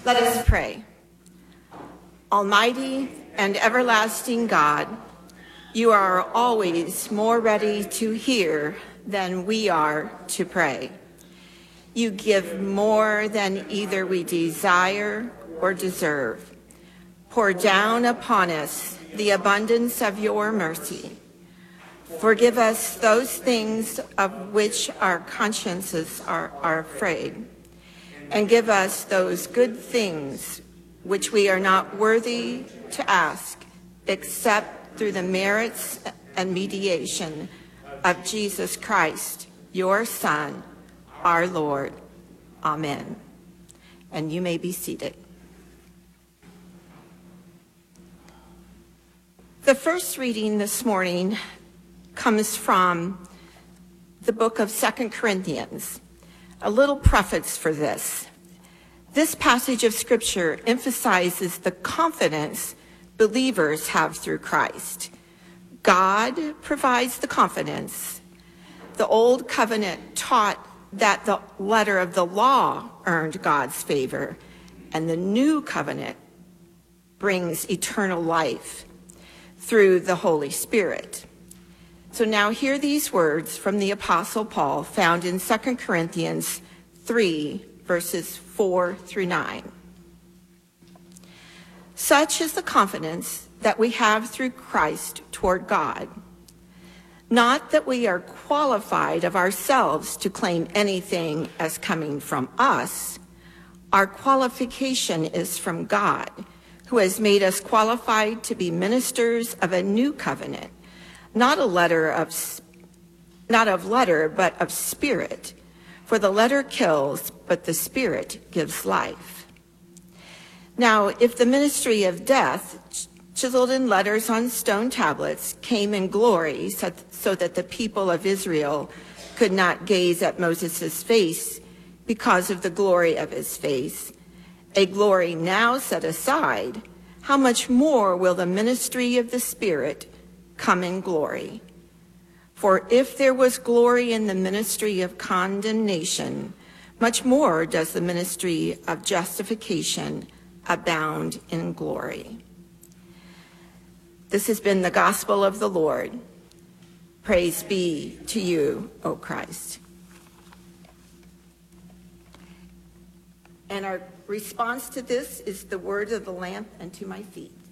Let us pray. Almighty and everlasting God, you are always more ready to hear than we are to pray. You give more than either we desire or deserve. Pour down upon us the abundance of your mercy. Forgive us those things of which our consciences are afraid, and give us those good things which we are not worthy to ask, except through the merits and mediation of Jesus Christ, your Son, our Lord. Amen. And you may be seated. The first reading this morning comes from the book of 2 Corinthians. A little preface for this. This passage of scripture emphasizes the confidence believers have through Christ. God provides the confidence. The old covenant taught that the letter of the law earned God's favor, and the new covenant brings eternal life through the Holy Spirit. So now hear these words from the Apostle Paul found in 2 Corinthians 3, verses 4 through 9. Such is the confidence that we have through Christ toward God. Not that we are qualified of ourselves to claim anything as coming from us. Our qualification is from God, who has made us qualified to be ministers of a new covenant, not of letter, but of spirit. For the letter kills, but the Spirit gives life. Now, if the ministry of death, chiseled in letters on stone tablets, came in glory so that the people of Israel could not gaze at Moses' face because of the glory of his face, a glory now set aside, how much more will the ministry of the Spirit come in glory? For if there was glory in the ministry of condemnation, much more does the ministry of justification abound in glory. This has been the gospel of the Lord. Praise be to you, O Christ. And our response to this is the word of the lamp unto my feet.